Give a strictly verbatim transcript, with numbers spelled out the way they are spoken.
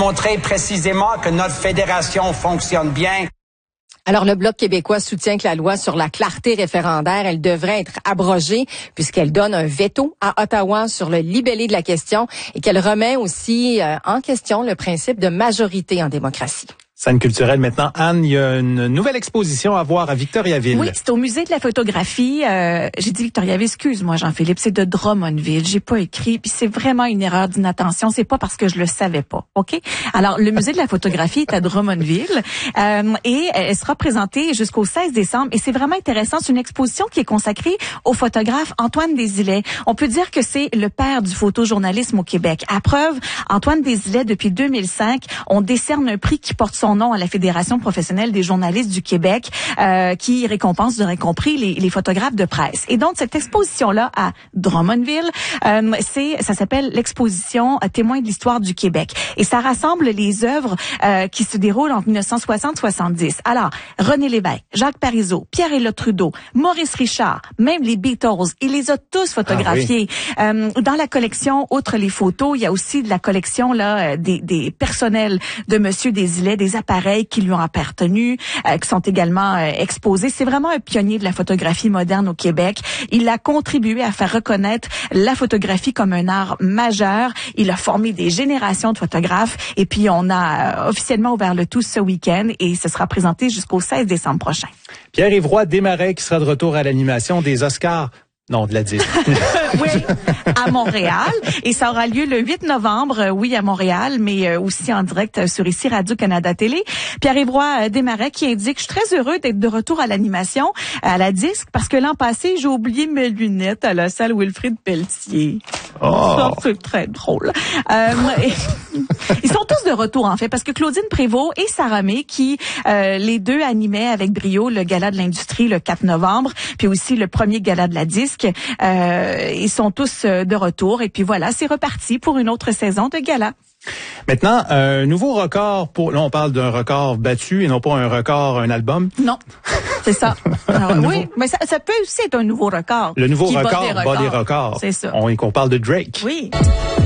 démontrer précisément que notre fédération fonctionne bien. Alors, le Bloc québécois soutient que la loi sur la clarté référendaire, elle devrait être abrogée puisqu'elle donne un veto à Ottawa sur le libellé de la question et qu'elle remet aussi euh, en question le principe de majorité en démocratie. Scène culturelle maintenant. Anne, il y a une nouvelle exposition à voir à Victoriaville. Oui, c'est au musée de la photographie. Euh, j'ai dit Victoriaville, excuse-moi Jean-Philippe, c'est de Drummondville. J'ai pas écrit, puis c'est vraiment une erreur d'inattention. C'est pas parce que je le savais pas, ok? Alors, le musée de la photographie est à Drummondville euh, et elle sera présentée jusqu'au seize décembre. Et c'est vraiment intéressant. C'est une exposition qui est consacrée au photographe Antoine Desilets. On peut dire que c'est le père du photojournalisme au Québec. À preuve, Antoine Desilets, depuis deux mille cinq, on décerne un prix qui porte son nom à la Fédération professionnelle des journalistes du Québec, euh, qui récompense, vous aurez compris, les, les photographes de presse. Et donc, cette exposition-là à Drummondville, euh, c'est, ça s'appelle l'exposition Témoins de l'histoire du Québec. Et ça rassemble les œuvres euh, qui se déroulent entre dix-neuf cent soixante soixante-dix. Alors, René Lévesque, Jacques Parizeau, Pierre-Éliott Trudeau, Maurice Richard, même les Beatles, il les a tous photographiés. Ah oui. euh, dans la collection, outre les photos, il y a aussi de la collection là des, des personnels de Monsieur Desilets, des appareils qui lui ont appartenu, euh, qui sont également euh, exposés. C'est vraiment un pionnier de la photographie moderne au Québec. Il a contribué à faire reconnaître la photographie comme un art majeur. Il a formé des générations de photographes et puis on a euh, officiellement ouvert le tout ce week-end et ce sera présenté jusqu'au seize décembre prochain. Pierre-Yves Roy Desmarais qui sera de retour à l'animation des Oscars. Non, de la disque. Oui, à Montréal. Et ça aura lieu le huit novembre, oui, à Montréal, mais aussi en direct sur ici Radio-Canada Télé. Pierre-Yves Roy Desmarais qui indique « Je suis très heureux d'être de retour à l'animation, à la disque, parce que l'an passé, j'ai oublié mes lunettes à la salle Wilfrid Pelletier. » Oh. Ça, c'est très drôle. Euh, et, ils sont tous de retour, en fait, parce que Claudine Prévost et Sarah May, qui euh, les deux animaient avec brio le Gala de l'industrie le quatre novembre, puis aussi le premier Gala de la disque, Euh, ils sont tous de retour. Et puis voilà, c'est reparti pour une autre saison de gala. Maintenant, un nouveau record pour... Là, on parle d'un record battu et non pas un record, un album. Non, c'est ça. Alors, oui, mais ça, ça peut aussi être un nouveau record. Le nouveau record bat des records. C'est ça. On, on parle de Drake. Oui.